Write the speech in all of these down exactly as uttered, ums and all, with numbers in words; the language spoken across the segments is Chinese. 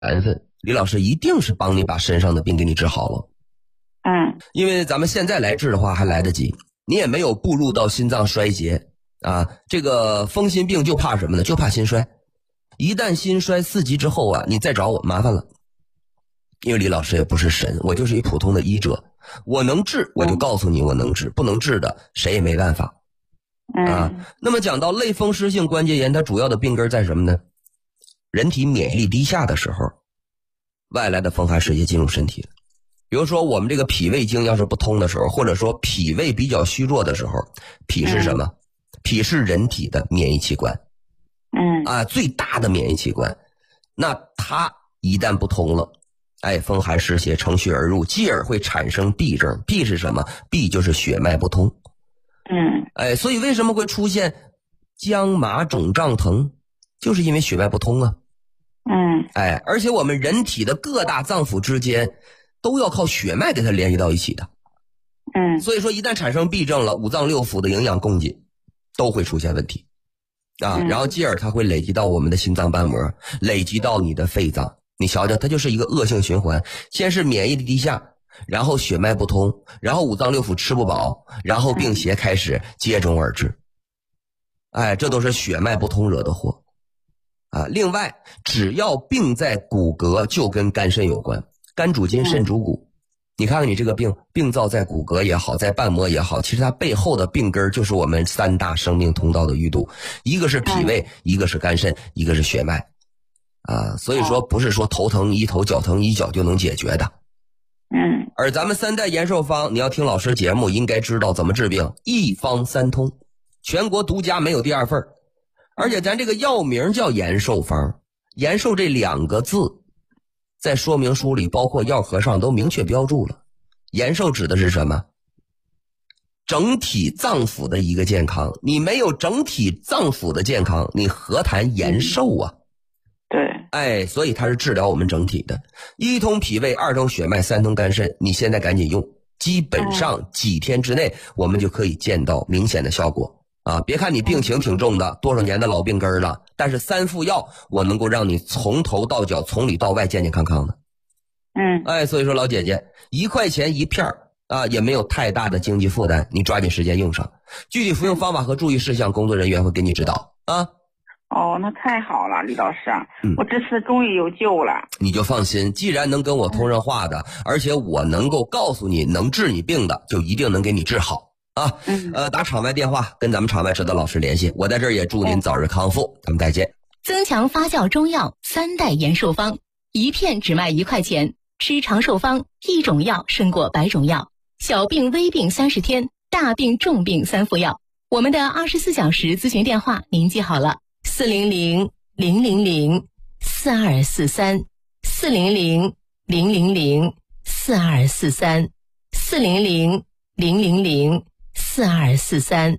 缘分，李老师一定是帮你把身上的病给你治好了。 嗯， 因为咱们现在来治的话还来得及，你也没有步入到心脏衰竭啊。这个风心病就怕什么呢？就怕心衰。一旦心衰四级之后啊，你再找我麻烦了。因为李老师也不是神，我就是一普通的医者，我能治我就告诉你我能治，不能治的谁也没办法啊。那么讲到类风湿性关节炎，它主要的病根在什么呢？人体免疫力低下的时候，外来的风寒湿邪进入身体了。比如说我们这个脾胃经要是不通的时候，或者说脾胃比较虚弱的时候，脾是什么？嗯、脾是人体的免疫器官， 嗯啊，最大的免疫器官。那它一旦不通了，哎，风寒湿邪乘虚而入，继而会产生痹症。痹是什么？痹就是血脉不通。 嗯， 哎，所以为什么会出现僵麻肿胀疼？就是因为血脉不通啊。 嗯， 哎，而且我们人体的各大脏腑之间都要靠血脉给它联系到一起的。 嗯， 所以说一旦产生痹症了，五脏六腑的营养供给都会出现问题啊， 嗯、 然后继而它会累积到我们的心脏瓣膜，累积到你的肺脏。你瞧瞧，它就是一个恶性循环，先是免疫力低下，然后血脉不通，然后五脏六腑吃不饱，然后病邪开始接踵而至。哎，这都是血脉不通惹的祸啊。另外，只要病在骨骼，就跟肝肾有关，肝主筋，肾主骨。你看看你这个病，病灶在骨骼也好，在瓣膜也好，其实它背后的病根就是我们三大生命通道的淤堵，一个是脾胃，一个是肝肾，一个是血脉啊。所以说不是说头疼医头，脚疼医脚就能解决的。 嗯， 而咱们三代延寿方，你要听老师节目应该知道怎么治病，一方三通，全国独家，没有第二份。而且咱这个药名叫延寿方，延寿这两个字在说明书里包括药盒上都明确标注了。延寿指的是什么？整体脏腑的一个健康，你没有整体脏腑的健康，你何谈延寿啊？ 对， 哎，所以它是治疗我们整体的，一通脾胃，二通血脉，三通肝肾。你现在赶紧用，基本上几天之内我们就可以见到明显的效果啊！别看你病情挺重的，多少年的老病根了，但是三副药我能够让你从头到脚，从里到外健健康康的。 嗯， 哎，所以说老姐姐，一块钱一片啊，也没有太大的经济负担，你抓紧时间用上。具体服用方法和注意事项，工作人员会给你指导啊。 哦，那太好了，李老师啊， 嗯、 我这次终于有救了。 你就放心，既然能跟我通上话的，嗯、而且我能够告诉你能治你病的，就一定能给你治好啊。 嗯， 呃，打场外电话跟咱们场外指导老师联系，我在这儿也祝您早日康复，咱们再见。 增强发酵中药三代延寿方，一片只卖一块钱，吃长寿方，一种药胜过百种药，小病微病三十天，大病重病三副药。我们的二十四小时咨询电话您记好了。四零零零零零四二四三，四零零零零零四二四三，四零零零零零四二四三。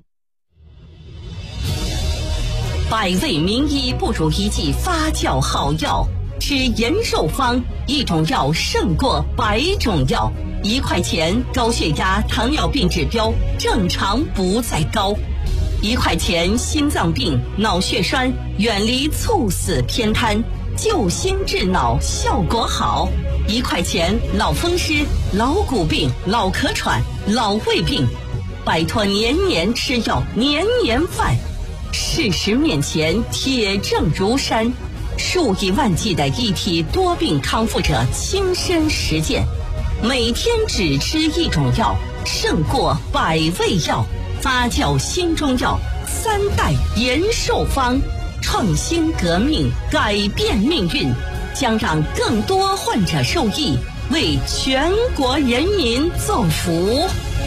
百味名医不如一剂发酵好药，吃延寿方，一种药胜过百种药。一块钱，高血压、糖尿病指标正常不再高。一块钱，心脏病、脑血栓远离猝死偏瘫，救心治脑效果好。一块钱，老风湿、老骨病、老咳喘、老胃病，摆脱年年吃药、年年犯。事实面前，铁证如山，数以万计的一体多病康复者亲身实践，每天只吃一种药，胜过百味药。发酵新中药三代延寿方，创新革命，改变命运，将让更多患者受益，为全国人民造福。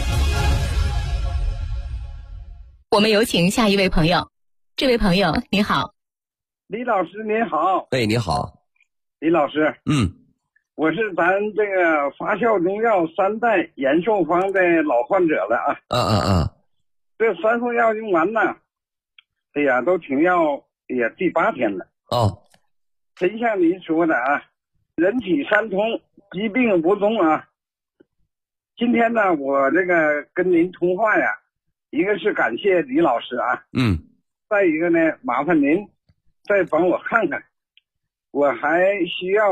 我们有请下一位朋友。这位朋友你好。 李老师您好。 哎，你好。 李老师， 嗯， 我是咱这个发酵中药三代延寿方的老患者了啊。 嗯嗯嗯。 这三副药用完了，哎呀，都停药也第八天了。 哦， 真像您说的啊，人体三通，疾病不踪啊。今天呢，我这个跟您通话呀，一个是感谢李老师啊， 嗯， 再一个呢，麻烦您再帮我看看，我还需要